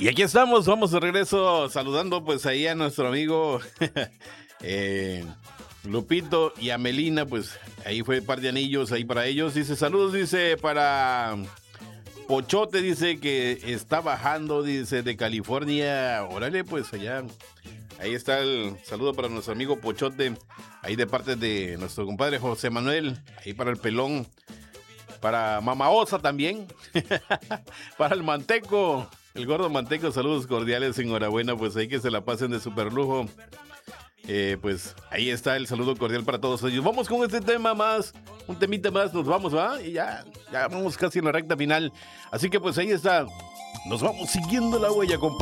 Y aquí estamos, vamos de regreso saludando pues ahí a nuestro amigo Lupito y a Melina, pues ahí fue un par de anillos ahí para ellos. Dice, saludos, dice, para Pochote, dice que está bajando, dice, de California. Órale, pues allá, ahí está el saludo para nuestro amigo Pochote, ahí de parte de nuestro compadre José Manuel, ahí para el pelón, para Mama Osa también, para el Manteco. El gordo Manteco, saludos cordiales, enhorabuena, pues ahí que se la pasen de super lujo. Pues ahí está el saludo cordial para todos ellos. Vamos con este tema más, un temita más, nos vamos, ¿va? Y ya vamos casi en la recta final. Así que pues ahí está, nos vamos siguiendo la huella, compadre.